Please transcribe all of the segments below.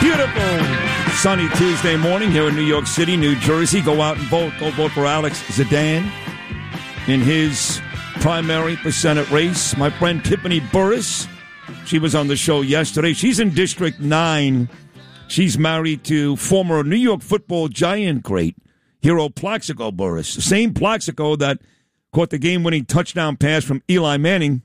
Beautiful sunny Tuesday morning here in New York City, New Jersey. Go out and vote. Go vote for Alex Zedan in his primary for Senate race. My friend Tiffany Burris, she was on the show yesterday. She's in District 9. She's married to former New York football giant great Hero Plaxico Burris, the same Plaxico that caught the game-winning touchdown pass from Eli Manning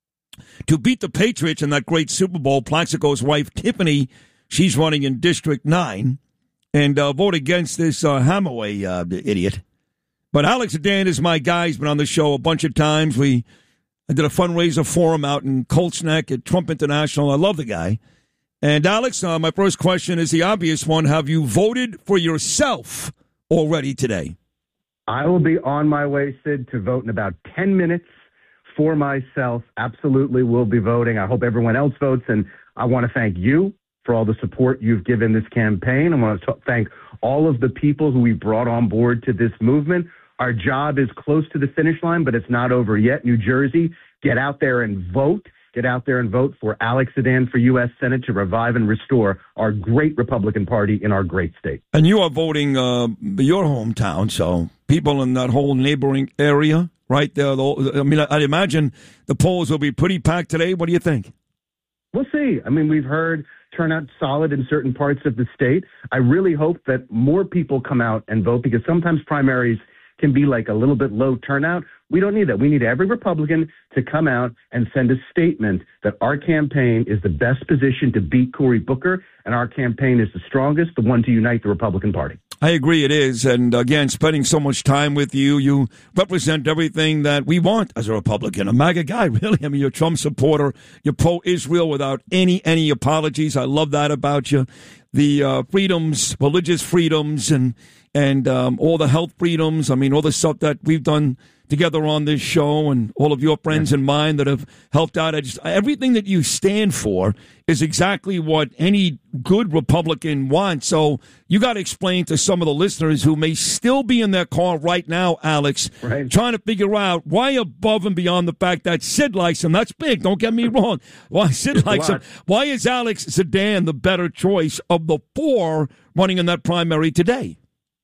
to beat the Patriots in that great Super Bowl. Plaxico's wife, Tiffany, she's running in District 9 and vote against this Hamaway idiot. But Alex Zedan is my guy. He's been on the show a bunch of times. I did a fundraiser for him out in Colts Neck at Trump International. I love the guy. And Alex, my first question is the obvious one. Have you voted for yourself already today? I will be on my way, Sid, to vote in about 10 minutes for myself. Absolutely will be voting. I hope everyone else votes. And I want to thank you for all the support you've given this campaign. I want to thank all of the people who we brought on board to this movement. Our job is close to the finish line, but it's not over yet. New Jersey, get out there and vote. Get out there and vote for Alex Zedan for U.S. Senate to revive and restore our great Republican Party in our great state. And you are voting your hometown, so people in that whole neighboring area, right there. I mean, I'd imagine the polls will be pretty packed today. What do you think? We'll see. I mean, we've heard turnout solid in certain parts of the state. I really hope that more people come out and vote because sometimes primaries can be like a little bit low turnout. We don't need that. We need every Republican to come out and send a statement that our campaign is the best position to beat Cory Booker, and our campaign is the strongest, the one to unite the Republican Party. I agree it is. And again, spending so much time with you, you represent everything that we want as a Republican. A MAGA guy, really. I mean, you're a Trump supporter. You're pro-Israel without any apologies. I love that about you. The freedoms, religious freedoms, and all the health freedoms. I mean, all the stuff that we've done together on this show and all of your friends and mine that have helped out. Everything that you stand for is exactly what any good Republican wants. So you got to explain to some of the listeners who may still be in their car right now, Alex, trying to figure out why above and beyond the fact that Sid likes him. That's big. Don't get me wrong. Why Sid likes him. Why is Alex Zedan the better choice of the four running in that primary today?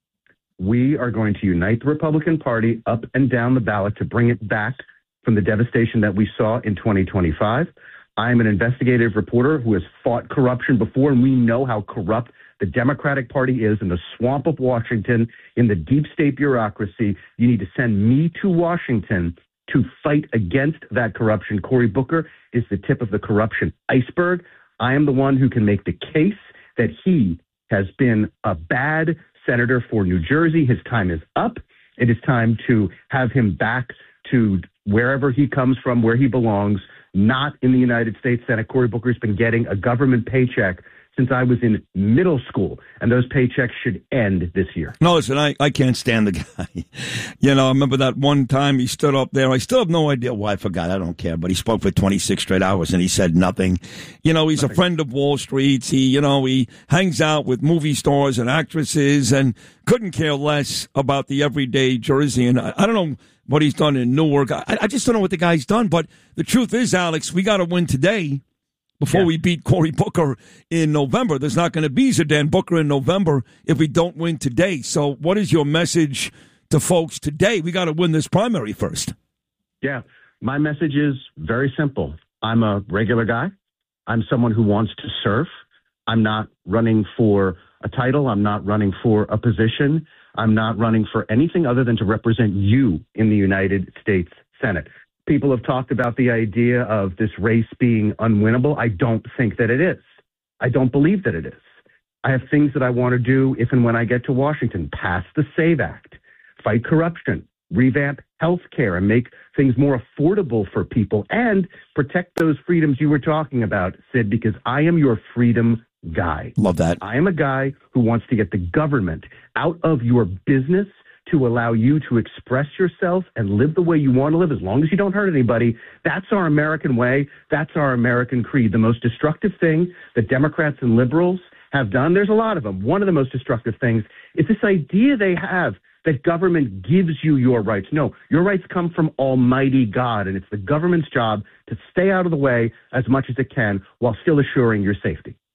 We are going to unite the Republican Party up and down the ballot to bring it back from the devastation that we saw in 2025. I am an investigative reporter who has fought corruption before, and we know how corrupt the Democratic Party is in the swamp of Washington, in the deep state bureaucracy. You need to send me to Washington to fight against that corruption. Cory Booker is the tip of the corruption iceberg. I am the one who can make the case that he has been a bad senator for New Jersey. His time is up. It is time to have him back to wherever he comes from, where he belongs, not in the United States Senate. Cory Booker's been getting a government paycheck since I was in middle school, and those paychecks should end this year. No, listen, I can't stand the guy. You know, I remember that one time he stood up there. I still have no idea why. I forgot. I don't care. But he spoke for 26 straight hours, and he said nothing. You know, he's a friend of Wall Street's. He hangs out with movie stars and actresses and couldn't care less about the everyday Jersey. And I don't know what he's done in Newark. I just don't know what the guy's done. But the truth is, Alex, we got to win today. Before we beat Cory Booker in November. There's not going to be Zedan Booker in November if we don't win today. So what is your message to folks today? We got to win this primary first. Yeah, my message is very simple. I'm a regular guy. I'm someone who wants to serve. I'm not running for a title. I'm not running for a position. I'm not running for anything other than to represent you in the United States Senate. People have talked about the idea of this race being unwinnable. I don't think that it is. I don't believe that it is. I have things that I want to do if and when I get to Washington. Pass the SAVE Act, fight corruption, revamp health care, and make things more affordable for people, and protect those freedoms you were talking about, Sid, because I am your freedom guy. Love that. I am a guy who wants to get the government out of your business to allow you to express yourself and live the way you want to live as long as you don't hurt anybody. That's our American way. That's our American creed. The most destructive thing that Democrats and liberals have done, there's a lot of them. One of the most destructive things is this idea they have that government gives you your rights. No, your rights come from Almighty God, and it's the government's job to stay out of the way as much as it can while still assuring your safety.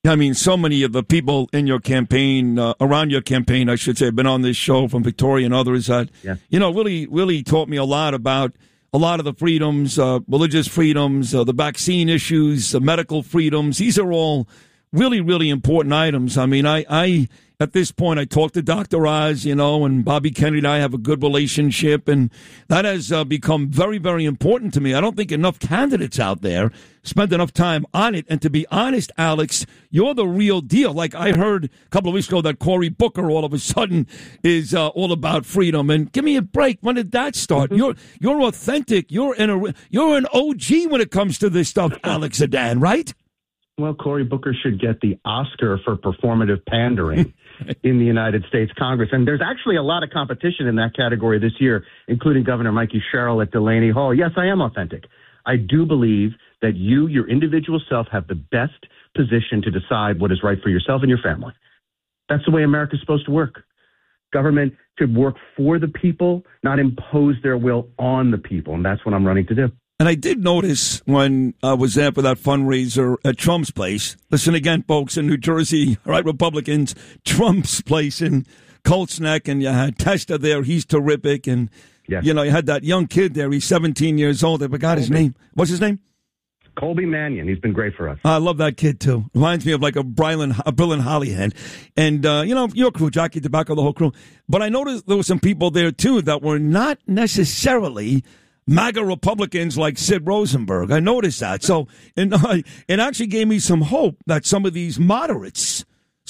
I mean, so many of the people in your campaign, around your campaign, I should say, have been on this show from Victoria and others that, really taught me a lot about a lot of the freedoms, religious freedoms, the vaccine issues, the medical freedoms. These are all really, really important items. I mean, I at this point, I talked to Dr. Oz, and Bobby Kennedy and I have a good relationship, and that has become very, very important to me. I don't think enough candidates out there spend enough time on it. And to be honest, Alex, you're the real deal. Like I heard a couple of weeks ago that Cory Booker all of a sudden is all about freedom. And give me a break. When did that start? You're authentic. You're an OG when it comes to this stuff, Alex Zidane, right? Well, Cory Booker should get the Oscar for performative pandering in the United States Congress. And there's actually a lot of competition in that category this year, including Governor Mikey Sherrill at Delaney Hall. Yes, I am authentic. I do believe that you, your individual self, have the best position to decide what is right for yourself and your family. That's the way America's supposed to work. Government should work for the people, not impose their will on the people. And that's what I'm running to do. And I did notice when I was there for that fundraiser at Trump's place. Listen again, folks, in New Jersey, all right, Republicans, Trump's place in Colts Neck, and you had Testa there. He's terrific. And, yes. You had that young kid there. He's 17 years old. I forgot his name. What's his name? Colby Mannion. He's been great for us. I love that kid, too. Reminds me of like a Brilliant Hollyhead. And, your crew, Jackie Tobacco, the whole crew. But I noticed there were some people there, too, that were not necessarily MAGA Republicans like Sid Rosenberg. I noticed that. So it actually gave me some hope that some of these moderates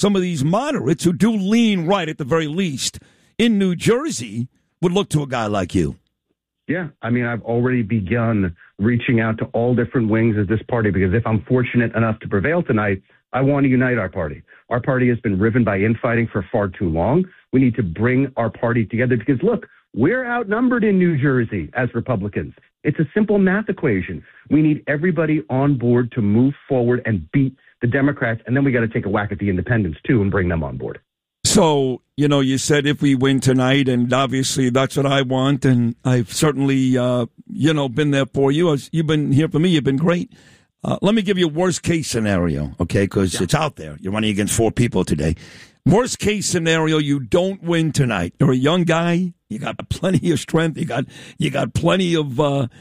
who do lean right at the very least in New Jersey would look to a guy like you. Yeah. I mean, I've already begun reaching out to all different wings of this party because if I'm fortunate enough to prevail tonight, I want to unite our party. Our party has been riven by infighting for far too long. We need to bring our party together because, look, we're outnumbered in New Jersey as Republicans. It's a simple math equation. We need everybody on board to move forward and beat the Democrats, and then we got to take a whack at the independents, too, and bring them on board. So, you said if we win tonight, and obviously that's what I want, and I've certainly, been there for you. You've been here for me. You've been great. Let me give you a worst-case scenario, okay, because it's out there. You're running against 4 people today. Worst-case scenario, you don't win tonight. You're a young guy. You got plenty of strength. You got plenty of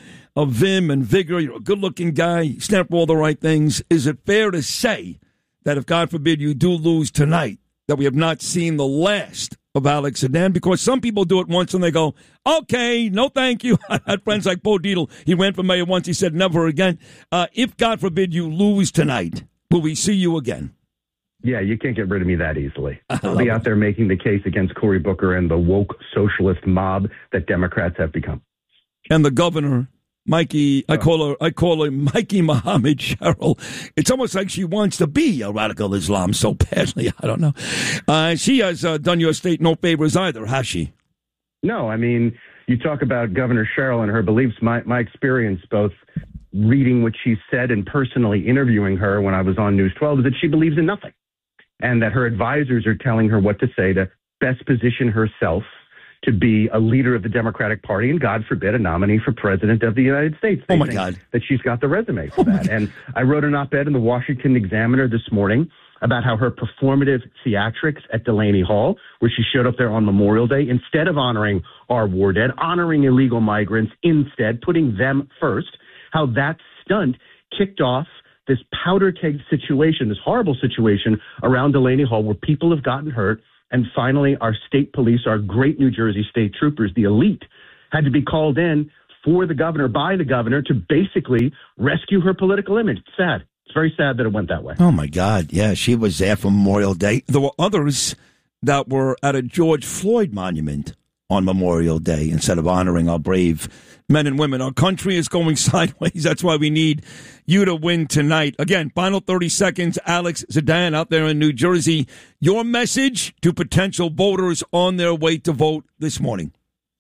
vim and vigor. You're a good-looking guy. You stand for all the right things. Is it fair to say that if, God forbid, you do lose tonight, that we have not seen the last of Alex Zidane? Because some people do it once and they go, okay, no thank you. I had friends like Bo Dietl. He ran for mayor once. He said never again. If, God forbid, you lose tonight, will we see you again? Yeah, you can't get rid of me that easily. I'll be out there making the case against Cory Booker and the woke socialist mob that Democrats have become. And the governor, Mikey, I call her Mikey Muhammad Sherrill. It's almost like she wants to be a radical Islam so badly. I don't know. She has done your state no favors either, has she? No, I mean, you talk about Governor Sherrill and her beliefs. My experience, both reading what she said and personally interviewing her when I was on News 12, is that she believes in nothing. And that her advisors are telling her what to say to best position herself to be a leader of the Democratic Party and, God forbid, a nominee for president of the United States. Oh, my God. That she's got the resume for that. And I wrote an op-ed in the Washington Examiner this morning about how her performative theatrics at Delaney Hall, where she showed up there on Memorial Day, instead of honoring our war dead, honoring illegal migrants, instead putting them first, how that stunt kicked off this powder keg situation, this horrible situation around Delaney Hall where people have gotten hurt. And finally, our state police, our great New Jersey state troopers, the elite, had to be called in for the governor, by the governor, to basically rescue her political image. It's sad. It's very sad that it went that way. Oh, my God. Yeah, she was there for Memorial Day. There were others that were at a George Floyd monument on Memorial Day instead of honoring our brave men and women. Our country is going sideways. That's why we need you to win tonight. Again, final 30 seconds. Alex Zidane out there in New Jersey. Your message to potential voters on their way to vote this morning.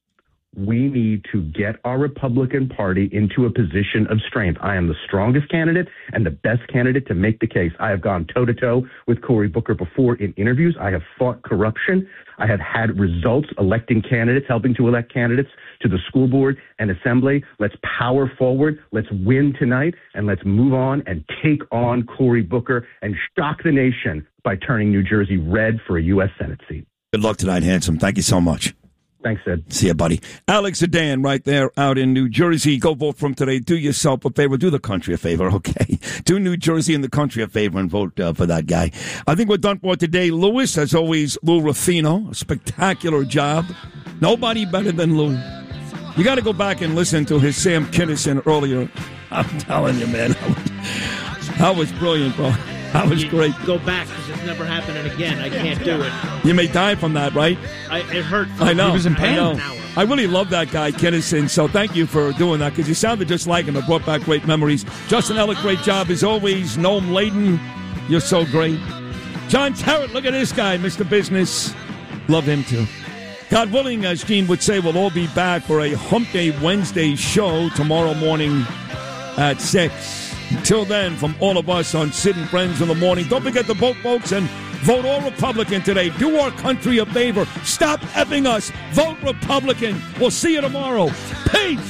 We need to get our Republican Party into a position of strength. I am the strongest candidate and the best candidate to make the case. I have gone toe-to-toe with Cory Booker before in interviews. I have fought corruption. I have had results electing candidates, helping to elect candidates to the school board and assembly. Let's power forward. Let's win tonight, and let's move on and take on Cory Booker and shock the nation by turning New Jersey red for a U.S. Senate seat. Good luck tonight, handsome. Thank you so much. Thanks, Ed. See you, buddy. Alex Sedan right there out in New Jersey. Go vote for him today. Do yourself a favor. Do the country a favor, okay? Do New Jersey and the country a favor and vote for that guy. I think we're done for today. Lewis, as always, Lou Ruffino. A spectacular job. Nobody better than Lou. You got to go back and listen to his Sam Kinison earlier. I'm telling you, man. That was brilliant, bro. That was great. Go back because it's never happening again. I can't do it. You may die from that, right? It hurt. I know. He was in pain. I really love that guy, Kinnison, so thank you for doing that because you sounded just like him. It brought back great memories. Justin Ellick, great job as always. Noam Layden, you're so great. John Tarrant, look at this guy, Mr. Business. Love him too. God willing, as Gene would say, we'll all be back for a Hump Day Wednesday show tomorrow morning at 6. Until then, from all of us on Sid and Friends in the Morning, don't forget to vote, folks, and vote all Republican today. Do our country a favor. Stop effing us. Vote Republican. We'll see you tomorrow. Peace.